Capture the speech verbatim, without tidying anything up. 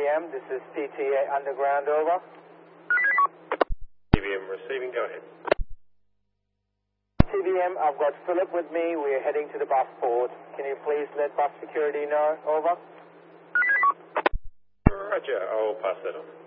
M. This is T T A Underground, over. T B M receiving, go ahead. T B M, I've got Philip with me. We're heading to the bus port. Can you please let bus security know? Over. Roger, I'll pass that on.